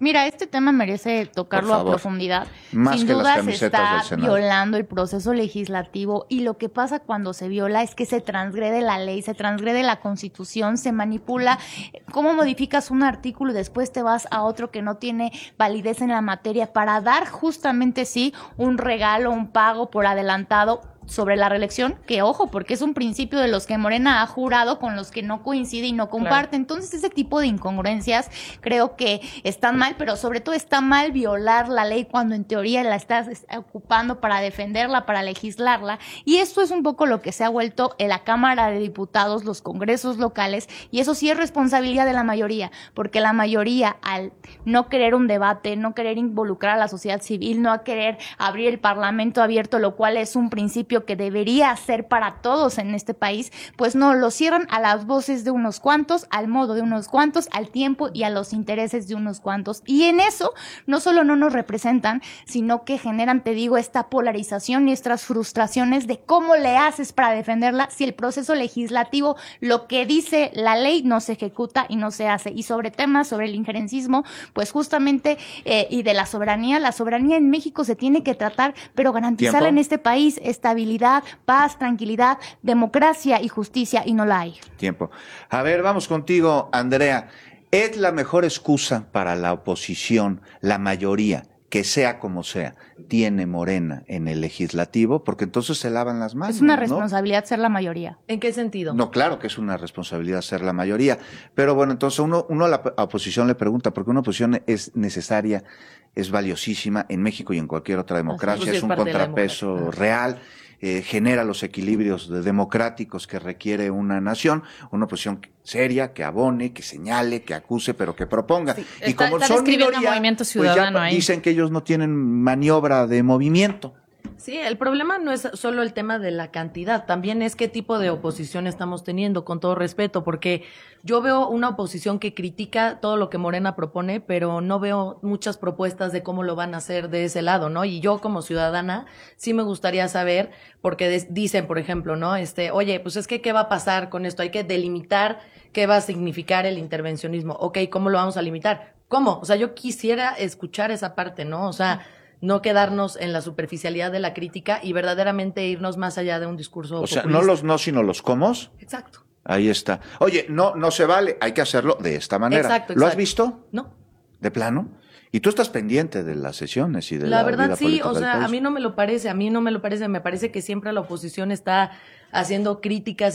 Mira, este tema merece tocarlo a profundidad. Más Sin que duda las se camisetas está del Senado. violando el proceso legislativo y lo que pasa cuando se viola es que se transgrede la ley, se transgrede la Constitución, se manipula. ¿Cómo modificas un artículo y después te vas a otro que no tiene validez en la materia para dar justamente sí un regalo, un pago por adelantado sobre la reelección? Que ojo, porque es un principio de los que Morena ha jurado con los que no coincide y no comparte. Claro. Entonces ese tipo de incongruencias creo que están mal, pero sobre todo está mal violar la ley cuando en teoría la estás ocupando para defenderla, para legislarla, y esto es un poco lo que se ha vuelto en la Cámara de Diputados, los congresos locales, y eso sí es responsabilidad de la mayoría, porque la mayoría al no querer un debate, no querer involucrar a la sociedad civil, no querer abrir el Parlamento abierto, lo cual es un principio que debería ser para todos en este país, pues no, lo cierran a las voces de unos cuantos, al modo de unos cuantos, al tiempo y a los intereses de unos cuantos. Y en eso no solo no nos representan, sino que generan, te digo, esta polarización y estas frustraciones de cómo le haces para defenderla si el proceso legislativo, lo que dice la ley, no se ejecuta y no se hace. Y sobre temas, sobre el injerencismo, pues justamente, y de la soberanía en México se tiene que tratar, pero garantizarla en este país, estabilidad, paz, tranquilidad, democracia y justicia, y no la hay. Tiempo. A ver, vamos contigo, Andrea. ¿Es la mejor excusa para la oposición, la mayoría, que sea como sea, tiene Morena en el legislativo? Porque entonces se lavan las manos. Es una responsabilidad, ¿no?, ser la mayoría. ¿En qué sentido? No, claro que es una responsabilidad ser la mayoría. Pero bueno, entonces uno a la oposición le pregunta, porque una oposición es necesaria, es valiosísima en México y en cualquier otra democracia, pues es un contrapeso real. Genera los equilibrios democráticos que requiere una nación, una oposición seria, que abone, que señale, que acuse, pero que proponga. Sí, y como son minoría, pues ya dicen que ellos no tienen maniobra de movimiento. Sí, el problema no es solo el tema de la cantidad, también es qué tipo de oposición estamos teniendo, con todo respeto, porque yo veo una oposición que critica todo lo que Morena propone, pero no veo muchas propuestas de cómo lo van a hacer de ese lado, ¿no? Y yo como ciudadana sí me gustaría saber, porque dicen, por ejemplo, ¿no? Oye, pues es que ¿qué va a pasar con esto? Hay que delimitar qué va a significar el intervencionismo. Ok, ¿cómo lo vamos a limitar? ¿Cómo? O sea, yo quisiera escuchar esa parte, ¿no? O sea, no quedarnos en la superficialidad de la crítica y verdaderamente irnos más allá de un discurso populista. O sea, no los no, sino los cómo. Exacto. Ahí está. Oye, no se vale, hay que hacerlo de esta manera. Exacto. ¿Lo has visto? No. ¿De plano? Y tú estás pendiente de las sesiones y de la verdad vida sí, política o sea, del país. a mí no me lo parece, me parece que siempre la oposición está haciendo críticas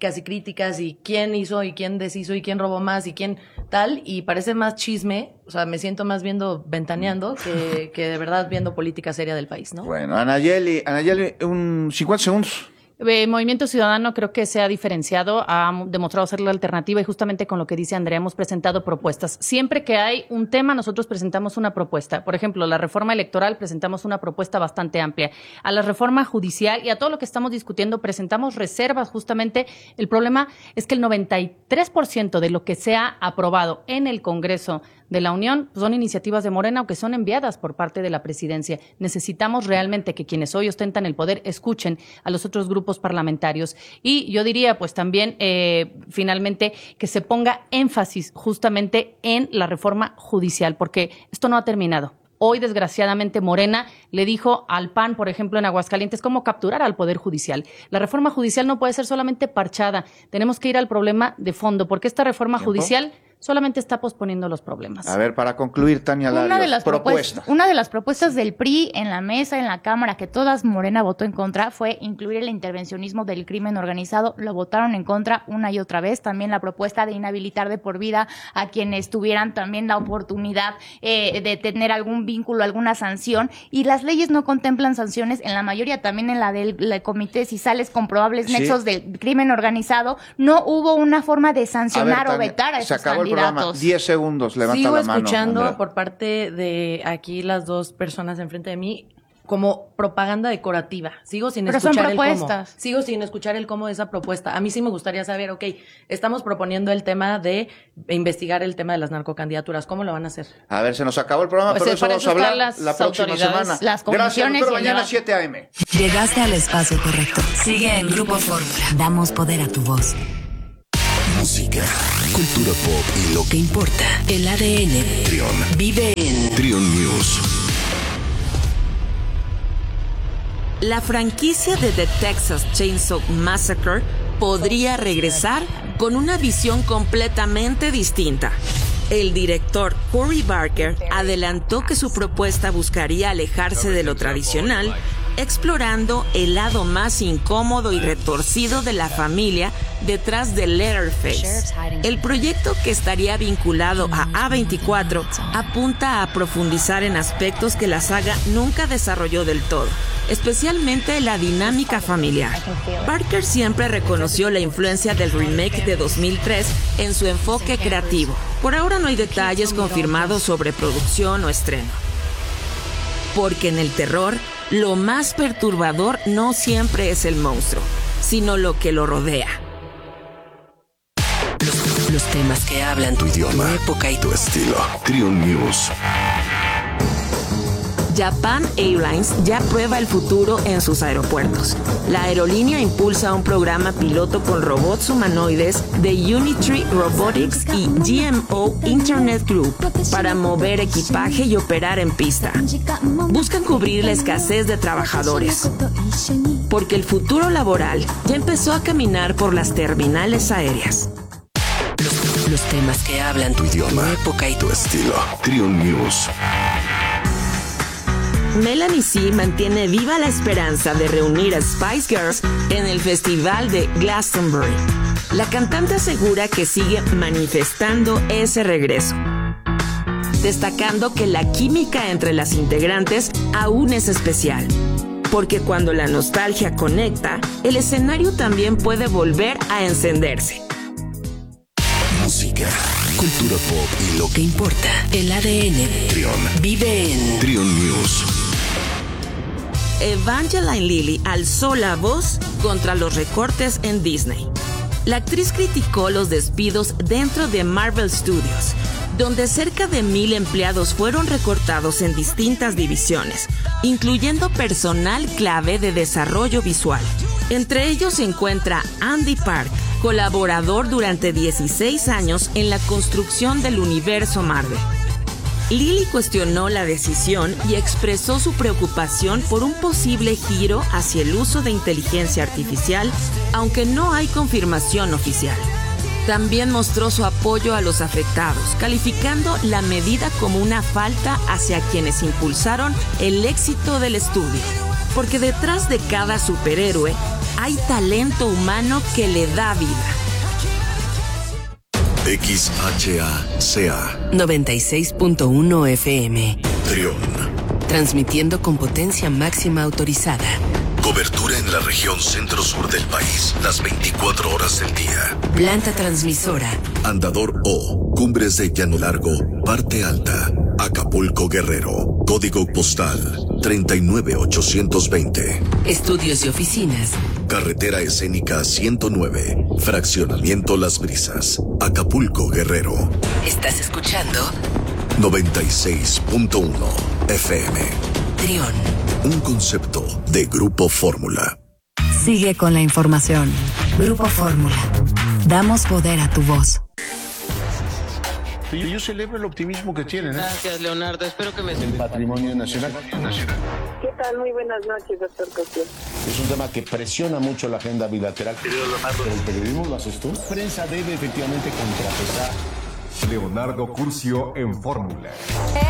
y quién hizo y quién deshizo y quién robó más y quién tal, y parece más chisme, o sea, me siento más ventaneando que de verdad viendo política seria del país, ¿no? Bueno, Anayeli, 50 segundos. Movimiento Ciudadano creo que se ha diferenciado, ha demostrado ser la alternativa y justamente con lo que dice Andrea hemos presentado propuestas. Siempre que hay un tema nosotros presentamos una propuesta. Por ejemplo, la reforma electoral presentamos una propuesta bastante amplia. A la reforma judicial y a todo lo que estamos discutiendo presentamos reservas. Justamente el problema es que el 93% de lo que se ha aprobado en el Congreso de la Unión son iniciativas de Morena o que son enviadas por parte de la presidencia. Necesitamos realmente que quienes hoy ostentan el poder escuchen a los otros grupos parlamentarios. Y yo diría, pues también, finalmente, que se ponga énfasis justamente en la reforma judicial, porque esto no ha terminado. Hoy, desgraciadamente, Morena le dijo al PAN, por ejemplo, en Aguascalientes, cómo capturar al Poder Judicial. La reforma judicial no puede ser solamente parchada. Tenemos que ir al problema de fondo, porque esta reforma judicial solamente está posponiendo los problemas. A ver, para concluir, Tania Larios, una de las propuestas del PRI en la mesa, en la Cámara, que todas Morena votó en contra, fue incluir el intervencionismo del crimen organizado. Lo votaron en contra una y otra vez. También la propuesta de inhabilitar de por vida a quienes tuvieran también la oportunidad de tener algún vínculo, alguna sanción. Y las leyes no contemplan sanciones, en la mayoría, también en la del comité, si sales con probables nexos del crimen organizado, no hubo una forma de sancionar o vetar a esos candidatos. Programa, 10 segundos, levanta la mano. Sigo escuchando Andrea, por parte de aquí las dos personas enfrente de mí como propaganda decorativa. Sigo sin escuchar el cómo. Sigo sin escuchar el cómo de esa propuesta. A mí sí me gustaría saber, estamos proponiendo el tema de investigar el tema de las narcocandidaturas. ¿Cómo lo van a hacer? A ver, se nos acabó el programa, pero eso vamos a hablar la próxima semana. Gracias, doctor. Mañana 7 a.m. Llegaste al espacio correcto. Sigue en Grupo Fórmula. Damos poder a tu voz. Música, cultura pop y lo que importa. El ADN. Trión. Vive en Trión News. La franquicia de The Texas Chainsaw Massacre podría regresar con una visión completamente distinta. El director Cory Barker adelantó que su propuesta buscaría alejarse de lo tradicional, explorando el lado más incómodo y retorcido de la familia detrás de Leatherface. El proyecto, que estaría vinculado a A24, apunta a profundizar en aspectos que la saga nunca desarrolló del todo, especialmente la dinámica familiar. Barker siempre reconoció la influencia del remake de 2003 en su enfoque creativo. Por ahora no hay detalles confirmados sobre producción o estreno. Porque en el terror, lo más perturbador no siempre es el monstruo, sino lo que lo rodea. Los temas que hablan tu idioma, tu época y tu estilo. Trión News. Japan Airlines ya prueba el futuro en sus aeropuertos. La aerolínea impulsa un programa piloto con robots humanoides de Unitree Robotics y GMO Internet Group para mover equipaje y operar en pista. Buscan cubrir la escasez de trabajadores, porque el futuro laboral ya empezó a caminar por las terminales aéreas. Los temas que hablan tu idioma, tu época y tu estilo. Trión News. Melanie C mantiene viva la esperanza de reunir a Spice Girls en el festival de Glastonbury. La cantante asegura que sigue manifestando ese regreso, destacando que la química entre las integrantes aún es especial, porque cuando la nostalgia conecta, el escenario también puede volver a encenderse. Música, cultura pop y lo que importa. El ADN. Trión. Vive en Trión News. Evangeline Lilly alzó la voz contra los recortes en Disney. La actriz criticó los despidos dentro de Marvel Studios, donde cerca de 1,000 empleados fueron recortados en distintas divisiones, incluyendo personal clave de desarrollo visual. Entre ellos se encuentra Andy Park, colaborador durante 16 años en la construcción del universo Marvel. Lilly cuestionó la decisión y expresó su preocupación por un posible giro hacia el uso de inteligencia artificial, aunque no hay confirmación oficial. También mostró su apoyo a los afectados, calificando la medida como una falta hacia quienes impulsaron el éxito del estudio, porque detrás de cada superhéroe hay talento humano que le da vida. XHACA 96.1 FM. Trión. Transmitiendo con potencia máxima autorizada. Cobertura en la región centro-sur del país, las 24 horas del día. Planta transmisora. Andador O, Cumbres de Llano Largo, Parte Alta, Acapulco, Guerrero. Código postal 39820. Estudios y oficinas. Carretera Escénica 109, Fraccionamiento Las Brisas, Acapulco, Guerrero. Estás escuchando 96.1 FM. Trión. Un concepto de Grupo Fórmula. Sigue con la información. Grupo Fórmula. Damos poder a tu voz. Yo celebro el optimismo que tienen. Gracias, Leonardo. Espero que me... El patrimonio nacional. ¿Qué tal? Muy buenas noches, doctor Cosío. Es un tema que presiona mucho la agenda bilateral. Pero el periodismo lo haces tú. La prensa debe efectivamente contrapesar. Leonardo Curcio en Fórmula.